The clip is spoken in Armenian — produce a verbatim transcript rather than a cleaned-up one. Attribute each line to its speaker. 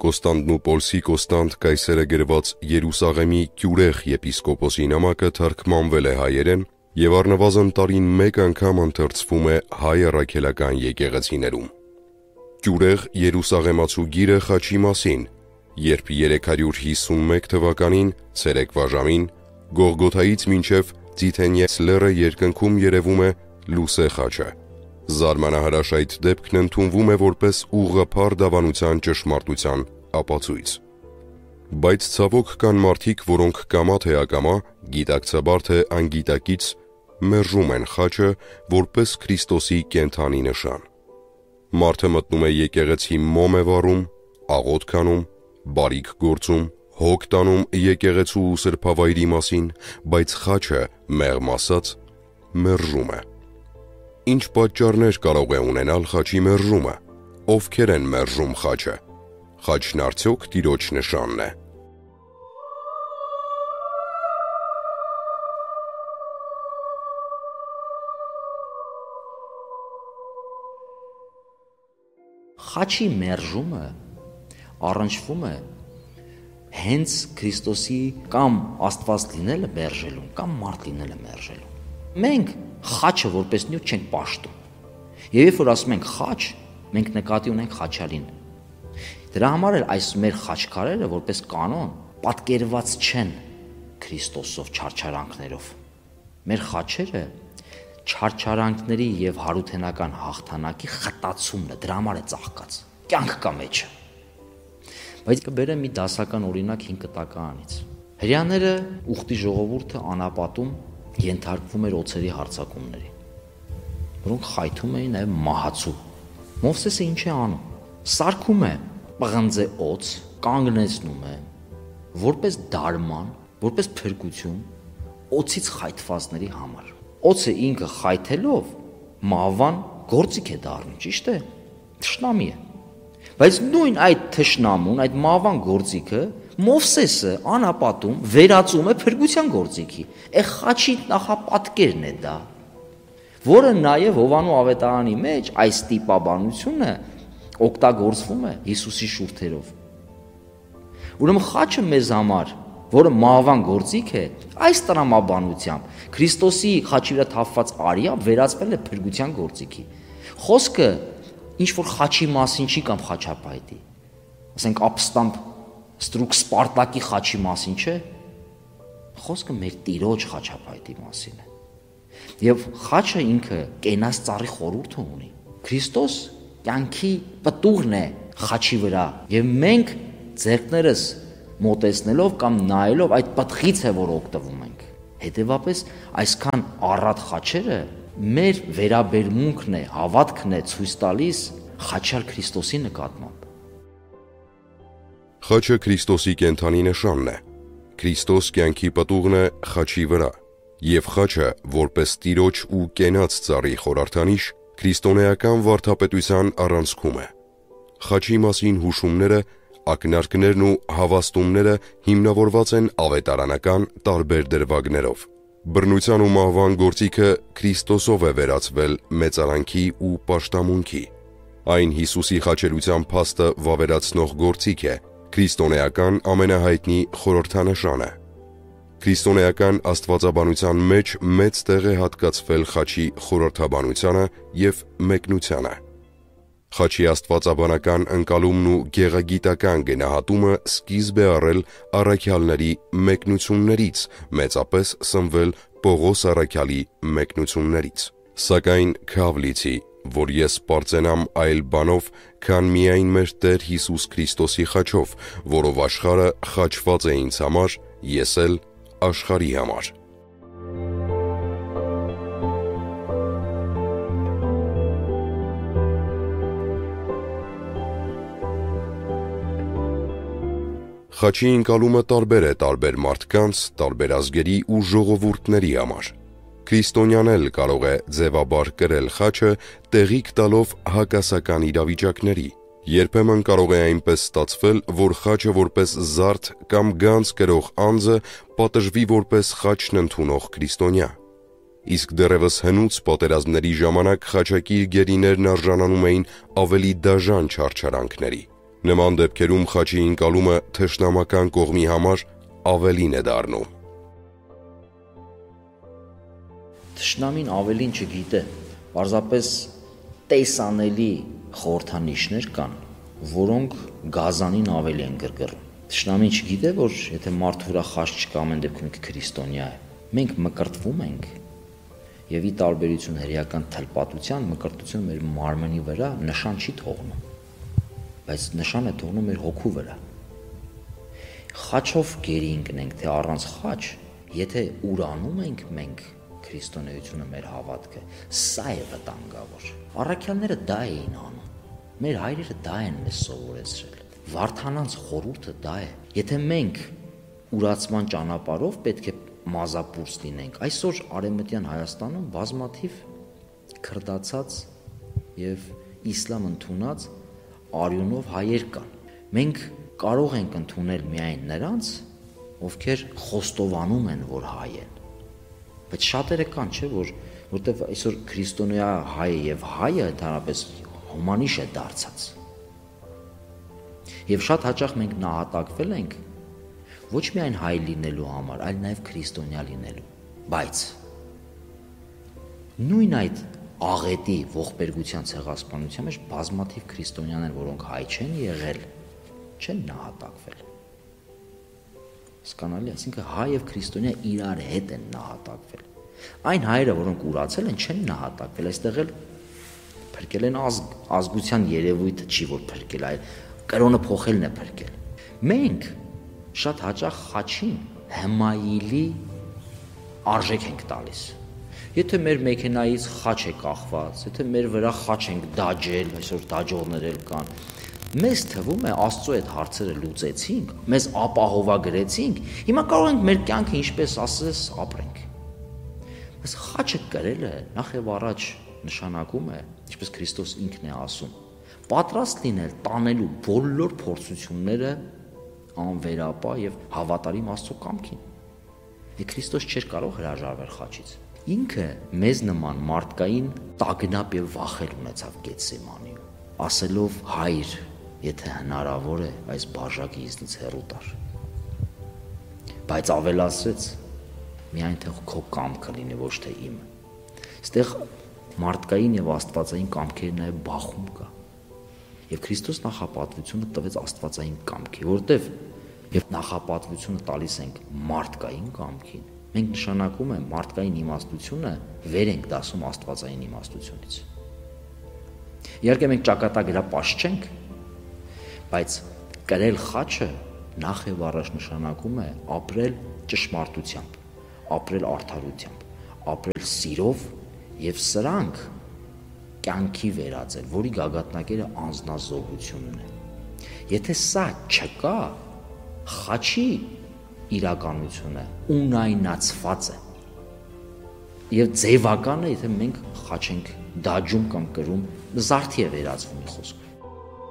Speaker 1: Կոստանդնուպոլսի Կոստանդ Կայսերը գրված Երուսաղեմի Կյուրեղ եպիսկոպոսի նամակը թարգմանվել է հայերեն և առնվազն տարին մեկ անգամ ընթերցվում է հայ առաքելական եկեղեցիներում։ Կյուրեղ Երուսաղեմացու գիրը խաչի մասին, երբ երեք հարյուր հիսունմեկ թվականին ցերեկվա ժամին Գողգոթայից մինչև Ձիթենիец լեռը երկնքում երևում է լուսե խաչը։ Զարմանահրաշ այդ դեպքն ընդունվում է որպես ուղղափառ դավանության ճշմարտության ապացույց։ Բայց ցավոք կան մարդիկ, որոնք կամա թե ակամա, գիտակցաբար թե անգիտակից մերժում են խաչը որպես Քրիստոսի կենդանի նշան։ Մարդը մտնում է եկեղեցի, մոմ է վառում, աղոթք անում, բարիք գործում, հոգ տանում եկեղեցու ու սրբավայրի մասին, բայց խաչը, մեղմ ասած, մերժում է։ Ինչ պատճառներ կարող է ունենալ խաչի մերժումը։ Ովքեր են մերժում խաչը։ Խաչն արդյոք Տիրոջ նշանն է։
Speaker 2: Խաչի մերժումը առնչվում է հենց Քրիստոսի կամ Աստված լինելը մերժելուն, կամ մարդ լինելը մերժելուն։ Մենք խաչը որպես նյութ չենք պաշտում։ Եվ երբ որ ասում ենք խաչ, մենք նկատի ունենք խաչալին։ Դրա համար էլ այս մեր խաչքարերը որպես կանոն պատկերված չեն Քրիստոսով չարչարանքներով։ Մեր խաչերը չարչարանքների եւ հարութենական հաղթանակի խտացումն է, դրա համար է ծաղկած։ Կյանք կա մեջը։ Բայց կբերեմ մի դասական օրինակ հինգ կտականից։ Հրեաները ուխտի ժողովուրդը անապատում ենթարկվում էր օձերի հարձակումների, որոնք խայթում էին նաև մահացու։ Մովսեսը ինչ է անում։ Սարքում է պղնձե օձ, կանգնեցնում է, որպես դարման, որպես փրկություն օձից խայթվածների համար։ Օձը ինքը խայթելով մահվան գործիք է դառնում, ճիշտ է։ Թշնամի է։ Բայց նույն այդ թշնամուն, այդ մահվան գործիքը Մովսեսը անապատում վերածում է փրկության գործիքի։ Է խաչի նախապատկերն է դա, որը նաև Հովանու ավետարանի մեջ այս տիպաբանությունը օգտագործվում է Հիսուսի շուրթերով։ Ուրեմն խաչը մեզ համար, որը մահվան գործիք է, այս տրամաբանությամբ Քրիստոսի խաչի վրա թափված արյամբ վերածվել է փրկության գործիքի։ Խոսքը ինչ որ խաչի մասին չի կամ խաչապայտի, ասենք ապստամբ ստրուկ Սպարտակի խաչի մասին չէ, խոսքը մեր Տիրոջ խաչապայտի մասին է։ Եվ խաչը ինքը կենաց ծառի խորհուրդը ունի։ Քրիստոս կյանքի պտուղն է խաչի վրա, եւ մենք ձեռքներս մոտեցնելով կամ նայելով այդ պտղից է, որ օգտվում ենք։ Հետևաբար այսքան առատ խաչերը մեր վերաբերմունքն է, հավատքն է ցույց տալիս խաչալ Քրիստոսի նկատմամբ։
Speaker 1: Խաչը Քրիստոսի կենդանի նշանն է։ Քրիստոս կյանքի պտուղն է խաչի վրա, եւ խաչը որպես Տիրոջ ու կենաց ծառի խորհրդանիշ քրիստոնեական վարդապետության առանցքում է։ Խաչի մասին հուշումները, ակնարկներն ու հավաստումները հիմնավորված են ավետարանական տարբեր դրվագներով։ Բռնության ու մահվան գործիքը Քրիստոսով է վերածվել մեծարանքի ու պաշտամունքի։ Այն Հիսուսի խաչելության փաստը վավերացնող գործիք է, քրիստոնեական ամենահայտնի խորհրդանշանը։ Քրիստոնեական աստվածաբանության մեջ մեծ տեղ է հատկացվել խաչի խորհրդաբանությանը և մեկնությանը։ Խաչի աստվածաբանական ընկալումն ու գեղագիտական գնահատումը սկիզբ է առել առաքյալների մեկնություններից, մեծապես սնվել Պողոս առաքյալի մեկնություններից։ Սակայն քավ լիցի, որ ես պարծենամ այլ բանով, քան միայն մեր Տեր Հիսուս Քրիստոսի խաչով, որով աշխարհը խաչված է ինձ համար, ես էլ աշխարհի համար։ Խաչի ընկալումը տարբեր է տարբեր մարդկանց, տարբեր ազգերի ու ժողովուրդների համար։ Քրիստոնյան էլ կարող է ձևաբար կրել խաչը, տեղիք տալով հակասական իրավիճակների։ Երբեմն կարող է այնպես ստացվել, որ խաչը որպես զարդ կամ գանձ կրող անձը պատժվի որպես խաչն ընդունող քրիստոնյա։ Իսկ դեռևս հնուց պատերազմների ժամանակ խաչակիր գերիներն արժանանում էին ավելի դաժան չարչարանքների։ Նման դեպքերում խաչի ընկալումը թշնամական կողմի համար ավելին է դառնում։
Speaker 2: Թշնամին ավելին չգիտե, պարզապես տեսանելի խորհրդանիշներ կան, որոնք գազանին ավելի են գրգռում։ Թշնամին չգիտե, որ եթե մարդու վրա խաչ չկա, ամեն դեպքում ինքը քրիստոնյա է։ Մենք մկրտվում ենք, եւ ի տարբերություն հրեական թլպատության, մկրտությունը մեր մարմնի վրա նշան չի թողնում, բայց նշան է թողնում մեր հոգու վրա։ Խաչով գերի ընկնենք, թե առանց խաչ, եթե ուրանում ենք մենք քրիստոնեությունը, մեր հավատքը, սա է վտանգավոր։ Առաքյալները դա էին անում, մեր հայրերը դա են մեզ սովորեցրել, Վարդանանց խորհուրդը դա է։ Եթե մենք ուրացման ճանապարհով պետք է մազապուրս լինենք, այսօր արևմտյան Հայաստանում բազմաթիվ քրդացած եւ իսլամ ընդունած արյունով հայեր կան։ Մենք կարող ենք ընդունել միայն նրանց, ովքեր խոստովանում են, որ հայ են։ Բայց շատերը կան, չէ, որ որտեվ այսօր քրիստոնյա հայը եւ հայը ընդհանրապես հումանիշ է դարձած։ Եվ շատ հաճախ մենք նահատակվել ենք ոչ միայն հայ լինելու համար, այլ նաև քրիստոնյա լինելու։ Բայց նույն այդ աղետի ողբերգության ցեղասպանության մեջ բազմաթիվ քրիստոնյաներ, որոնք հայ չեն եղել, չեն նահատակվել։ Հասկանալի է, այսինքն հայ եւ քրիստոնյա իրար հետ են նահատակվել։ Այն հայերը, որոնք ուրացել են, չեն նահատակվել, այստեղ էլ փրկել են ազգ, ազգության երևույթը չի որ փրկել, այլ կրոնը փոխելն է փրկել։ Մենք շատ հաճախ խաչին հմայիլի արժեք ենք տալիս։ Եթե մեր մեքենայից խաչ է կախված, եթե մեր վրա խաչ ենք դաջել, այսօր դաջողներ էլ կան, մեզ թվում է Աստծո այդ հարցերը լուծեցինք, մեզ ապահովագրեցինք, հիմա կարող ենք մեր կյանքը ինչպես ասես ապրենք։ Բայց խաչը կրելը նախ եւ առաջ նշանակում է, ինչպես Քրիստոս ինքն է ասում, պատրաստ լինել տանելու բոլոր փորձությունները անվերապահ եւ հավատարիմ Աստծո կամքին։ Եվ Քրիստոս չէր կարող հրաժարվել խաչից։ Ինքը մեզ նման մարդկային տագնապ եւ վախեր ունեցավ Գեթսեմանի, ասելով հայր, եթե հնարավոր է, այս բաժակը ինձնից հեռու տար։ Բայց ավելացրեց, միայն թե քո կամքը լինի, ոչ թե իմը։ Այստեղ մարդկային եւ աստվածային կամքերի նաեւ բախում կա։ Եվ Քրիստոս նախապատվությունը տվեց աստվածային կամքի, որտեվ երբ նախապատվությունը տալիս ենք մարդկային կամքին, մենք նշանակում է մարդկային իմաստությունը վեր ենք դասում աստվածային իմաստությունից։ Իհարկե մենք ճակատագրապաշտ չենք, բայց կրել խաչը նախ եւ առաջ նշանակում է ապրել ճշմարտությամբ, ապրել արդարությամբ, ապրել սիրով եւ սրանք կյանքի վերածել, որի գագաթնակերը անձնազոհությունն է։ Եթե սա չկա, խաչի իրականությունը ունայնացված է։ Եվ ձևական է, եթե մենք խաչ ենք դաջում կամ կրում, զարդի է վերածվում մի խոսք։